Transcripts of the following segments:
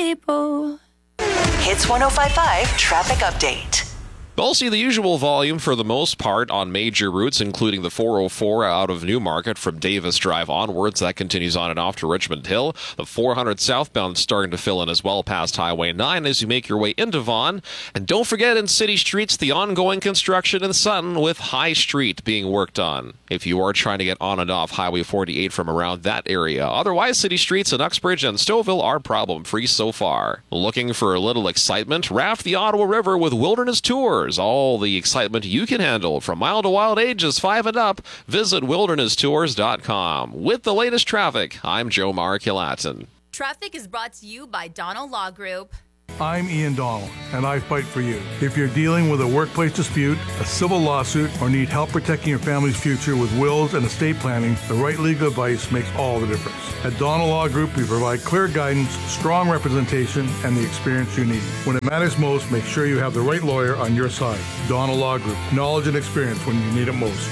people. Hits 105.5 traffic update. We'll see the usual volume for the most part on major routes, including the 404 out of Newmarket from Davis Drive onwards. That continues on and off to Richmond Hill. The 400 southbound starting to fill in as well past Highway 9 as you make your way into Vaughan. And don't forget in city streets the ongoing construction in Sutton with High Street being worked on if you are trying to get on and off Highway 48 from around that area. Otherwise, city streets in Uxbridge and Stouffville are problem-free so far. Looking for a little excitement? Raft the Ottawa River with Wilderness Tours. All the excitement you can handle from mild to wild ages 5 and up. Visit wildernesstours.com. With the latest traffic, I'm Joe Markilatin. Traffic is brought to you by Donald Law Group. I'm Ian Donald, and I fight for you. If you're dealing with a workplace dispute, a civil lawsuit, or need help protecting your family's future with wills and estate planning, the right legal advice makes all the difference. At Donald Law Group, we provide clear guidance, strong representation, and the experience you need. When it matters most, make sure you have the right lawyer on your side. Donald Law Group, knowledge and experience when you need it most.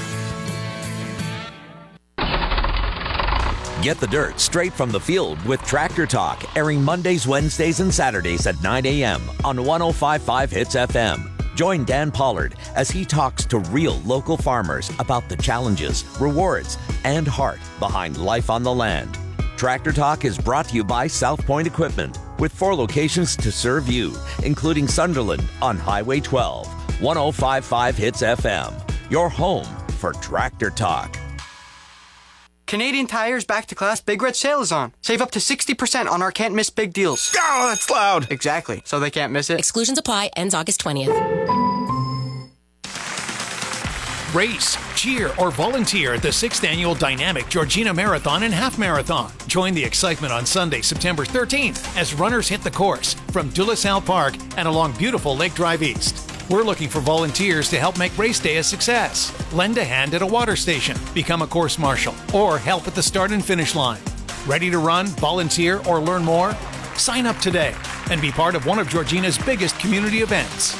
Get the dirt straight from the field with Tractor Talk, airing Mondays, Wednesdays, and Saturdays at 9 a.m. on 105.5 Hits FM. Join Dan Pollard as he talks to real local farmers about the challenges, rewards, and heart behind life on the land. Tractor Talk is brought to you by South Point Equipment, with 4 locations to serve you, including Sunderland on Highway 12. 105.5 Hits FM, your home for Tractor Talk. Canadian Tire's Back to Class Big Red Sale is on. Save up to 60% on our can't miss big deals. Oh, that's loud. Exactly. So they can't miss it. Exclusions apply. Ends August 20th. Race, cheer, or volunteer at the 6th Annual Dynamic Georgina Marathon and Half Marathon. Join the excitement on Sunday, September 13th as runners hit the course from De La Salle Park and along beautiful Lake Drive East. We're looking for volunteers to help make race day a success. Lend a hand at a water station, become a course marshal, or help at the start and finish line. Ready to run, volunteer, or learn more? Sign up today and be part of one of Georgina's biggest community events.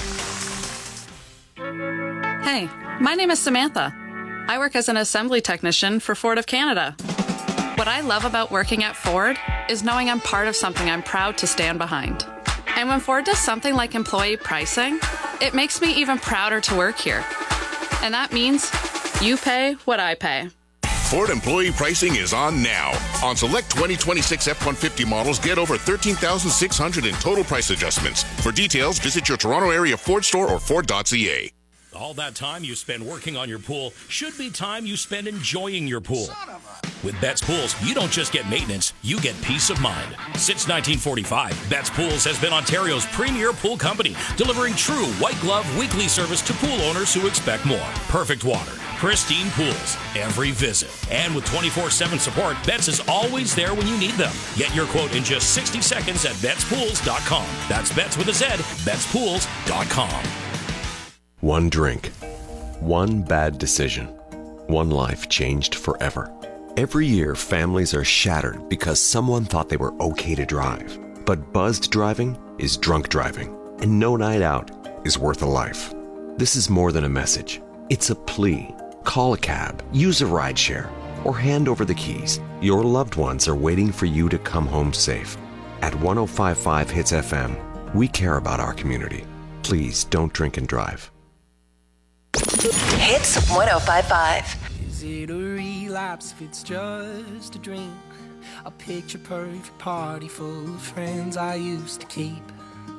Hey, my name is Samantha. I work as an assembly technician for Ford of Canada. What I love about working at Ford is knowing I'm part of something I'm proud to stand behind. And when Ford does something like employee pricing, it makes me even prouder to work here. And that means you pay what I pay. Ford employee pricing is on now. On select 2026 F-150 models, get over $13,600 in total price adjustments. For details, visit your Toronto area Ford store or Ford.ca. All that time you spend working on your pool should be time you spend enjoying your pool. With Betts Pools, you don't just get maintenance, you get peace of mind. Since 1945, Betts Pools has been Ontario's premier pool company, delivering true white glove weekly service to pool owners who expect more. Perfect water, pristine pools, every visit. And with 24/7 support, Betts is always there when you need them. Get your quote in just 60 seconds at BettsPools.com. That's Betts with a Z, BettsPools.com. One drink, one bad decision, one life changed forever. Every year, families are shattered because someone thought they were okay to drive. But buzzed driving is drunk driving, and no night out is worth a life. This is more than a message. It's a plea. Call a cab, use a rideshare, or hand over the keys. Your loved ones are waiting for you to come home safe. At 105.5 Hits FM, we care about our community. Please don't drink and drive. Hits 105.5. Is it a relapse if it's just a drink? A picture perfect party full of friends I used to keep.